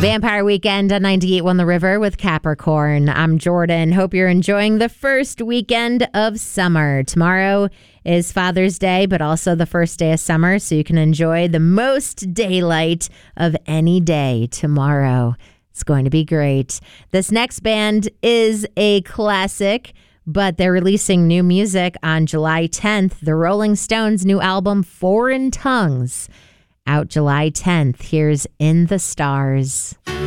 Vampire Weekend on 98.1 The River with Capricorn. I'm Jordan. Hope you're enjoying the first weekend of summer. Tomorrow is Father's Day, but also the first day of summer, so you can enjoy the most daylight of any day tomorrow. It's going to be great. This next band is a classic, but they're releasing new music on July 10th. The Rolling Stones' new album, Foreign Tongues, out July 10th. Here's In the Stars.